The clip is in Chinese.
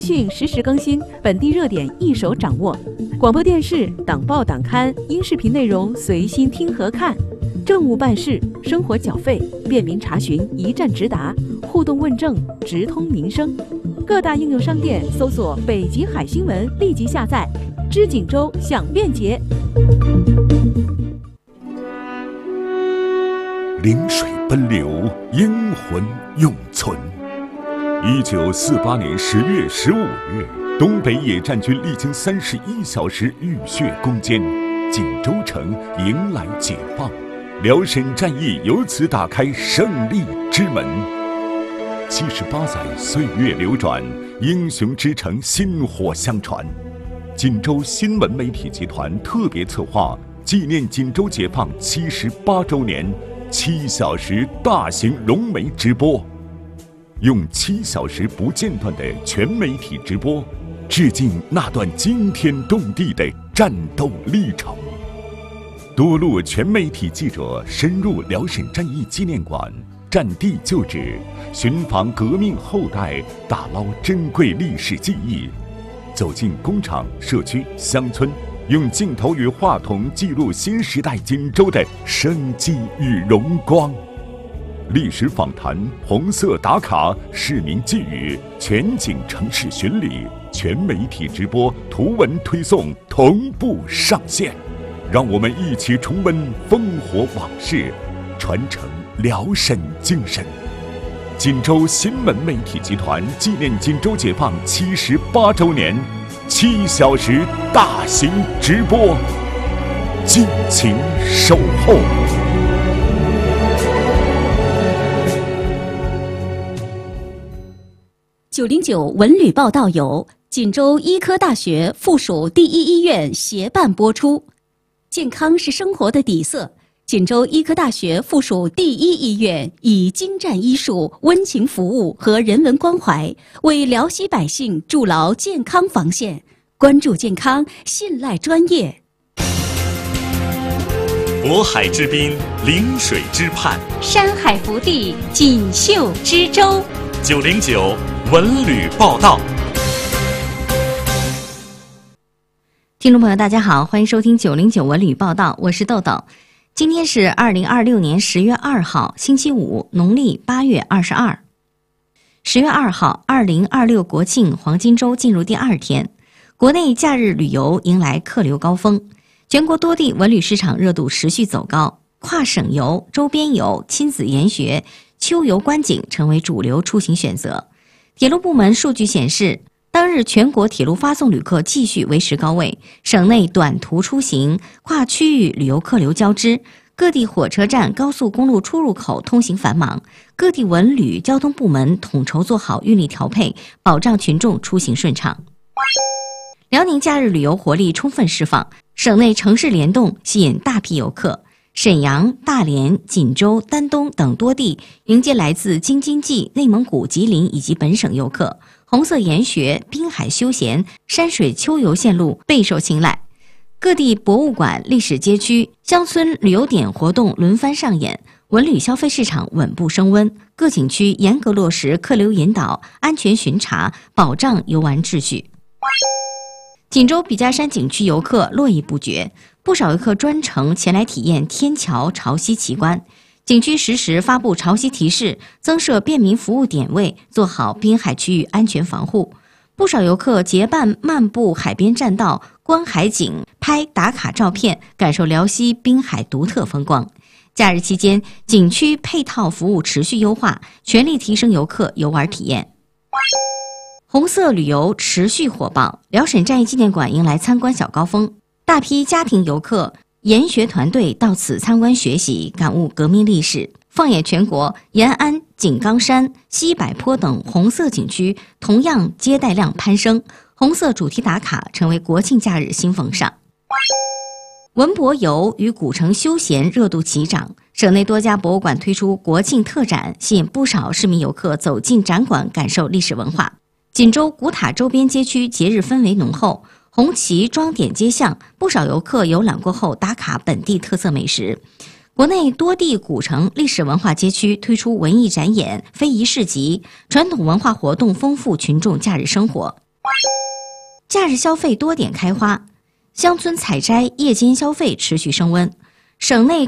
讯实时更新，本地热点一手掌握。广播电视、党报党刊、音视频内容随心听和看。政务办事、生活缴费便民查询，一站直达，互动问政，直通民生。各大应用商店搜索“北极海新闻”，立即下载。知锦州，享便捷。 临水奔流，英魂永存。1948年10月15日，东北野战军历经31小时浴血攻坚，锦州城迎来解放，辽沈战役由此打开胜利之门。78载岁月流转，英雄之城薪火相传。锦州新闻媒体集团特别策划纪念锦州解放78周年7小时大型融媒直播，用7小时不间断的全媒体直播，致敬那段惊天动地的战斗历程。多路全媒体记者深入辽沈战役纪念馆，战地旧址，寻访革命后代，打捞珍贵历史记忆，走进工厂、社区、乡村，用镜头与话筒记录新时代锦州的生机与荣光。历史访谈、红色打卡、市民寄语、全景城市巡礼、全媒体直播、图文推送同步上线，让我们一起重温烽火往事，传承辽沈精神。锦州新闻媒体集团纪念锦州解放78周年7小时大型直播，敬请守候。 909文旅报道由锦州医科大学附属第一医院协办播出。健康是生活的底色，锦州医科大学附属第一医院以精湛医术、温情服务和人文关怀，为辽西百姓筑牢健康防线。关注健康，信赖专业。 渤海之滨，临水之畔， 山海福地，锦绣之州。 909文旅报道。 听众朋友大家好，欢迎收听909文旅报道，我是豆豆。今天是2026年10月2号星期五，农历8月22。10月2号2026国庆黄金周进入第2天，国内假日旅游迎来客流高峰，全国多地文旅市场热度持续走高，跨省游、周边游、亲子研学、秋游观景成为主流出行选择。铁路部门数据显示，当日全国铁路发送旅客继续维持高位，省内短途出行、跨区域旅游客流交织，各地火车站、高速公路出入口通行繁忙，各地文旅交通部门统筹做好运力调配，保障群众出行顺畅。辽宁假日旅游活力充分释放，省内城市联动吸引大批游客。沈阳、大连、锦州、丹东等多地迎接来自京津冀、内蒙古、吉林以及本省游客，红色研学、滨海休闲、山水秋游线路备受青睐。各地博物馆、历史街区、乡村旅游点活动轮番上演，文旅消费市场稳步升温，各景区严格落实客流引导、安全巡查，保障游玩秩序。锦州笔架山景区游客络绎不绝，不少游客专程前来体验天桥潮汐奇观。景区实时发布潮汐提示，增设便民服务点位，做好滨海区域安全防护。不少游客结伴漫步海边栈道，观海景、拍打卡照片，感受辽西滨海独特风光。假日期间，景区配套服务持续优化，全力提升游客游玩体验。红色旅游持续火爆，辽沈战役纪念馆迎来参观小高峰，大批家庭游客、研学团队到此参观学习，感悟革命历史。放眼全国，延安、井冈山、西柏坡等红色景区同样接待量攀升，红色主题打卡成为国庆假日新风尚。文博游与古城休闲热度齐涨，省内多家博物馆推出国庆特展，吸引不少市民游客走进展馆感受历史文化。锦州古塔周边街区节日氛围浓厚，红旗装点街巷，不少游客游览过后打卡本地特色美食。国内多地古城历史文化街区推出文艺展演、非遗市集，传统文化活动丰富群众假日生活。 假日消费多点开花，乡村采摘、夜间消费持续升温。省内